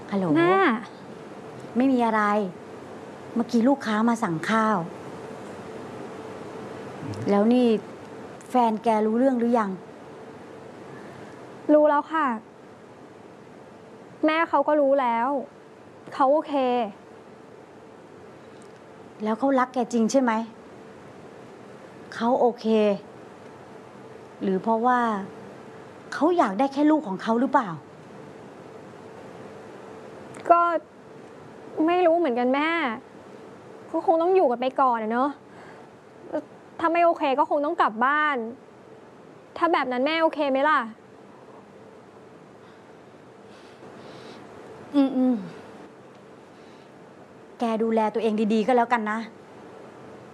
ฮัลโหลแม่ไม่มีอะไร เมื่อกี้ลูกค้ามาสั่งข้าว แล้วนี่แฟนแกรู้เรื่องหรือยังรู้แล้วค่ะ แม่เขาก็รู้แล้ว เขาโอเคแล้วเขารักแกจริงใช่ไหม เขาโอเค หรือเพราะว่าเขาอยากได้แค่ลูกของเขาหรือเปล่าก็ไม่รู้เหมือนกันแม่ ก็คงต้องอยู่กันไปก่อนอะเนอะถ้าไม่โอเคก็คงต้องกลับบ้าน ถ้าแบบนั้นแม่โอเคไหมล่ะแกดูแลตัวเองดีๆก็แล้วกันนะ